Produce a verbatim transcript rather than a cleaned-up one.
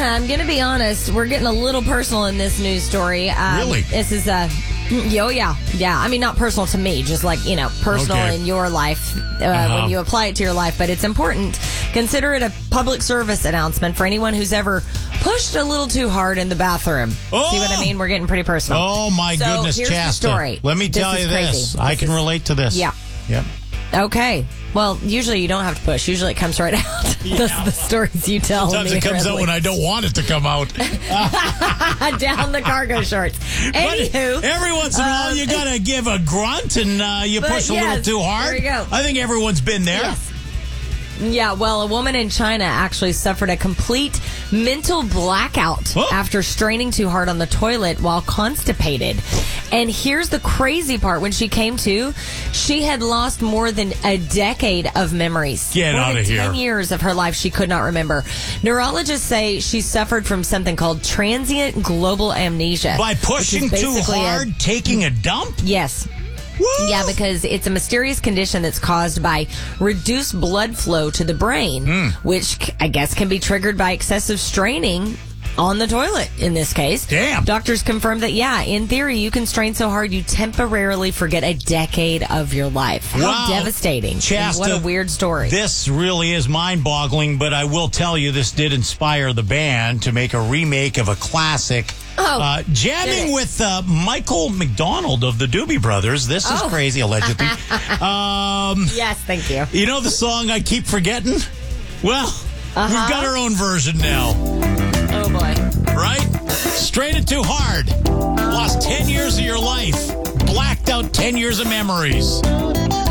I'm going to be honest. We're getting a little personal in this news story. Um, Really? This is a... Oh, yeah. Yeah. I mean, not personal to me, just like, you know, personal Okay. in your life uh, Uh-huh. when you apply it to your life. But it's important. Consider it a public service announcement for anyone who's ever pushed a little too hard in the bathroom. Oh! See what I mean? We're getting pretty personal. Oh, my So, goodness, here's the Chasta. story. Let me This tell is you crazy. this. I This can is- relate to this. Yeah. Yep. Okay. Well, usually you don't have to push. Usually it comes right out. Those are the stories you tell Sometimes me. it comes out when I don't want it to come out. Down the cargo shorts. But Anywho. every once in a while, um, you got to give a grunt and uh, you But push a yes, little too hard. there you go. I think everyone's been there. Yes. Yeah, well, a woman in China actually suffered a complete mental blackout Oh. after straining too hard on the toilet while constipated. And here's the crazy part. When she came to, she had lost more than a decade of memories. Get more outta than here. ten years of her life she could not remember. Neurologists say she suffered from something called transient global amnesia. By which is pushing too basically a- hard, taking a dump? Yes. Woo! Yeah, because it's a mysterious condition that's caused by reduced blood flow to the brain, Hmm. which c- I guess can be triggered by excessive straining on the toilet in this case. Damn. Doctors confirmed that, yeah, in theory, you can strain so hard you temporarily forget a decade of your life. How Wow. devastating. And Shasta, what a weird story. This really is mind-boggling, but I will tell you this did inspire the band to make a remake of a classic. Oh, uh, did jamming it? with uh, Michael McDonald of the Doobie Brothers. This is Oh. crazy, allegedly. um, Yes, thank you. you know the song I Keep Forgetting? Well, Uh-huh. we've got our own version now, Oh, boy. right? Strained it too hard. Lost ten years of your life. Blacked out ten years of memories.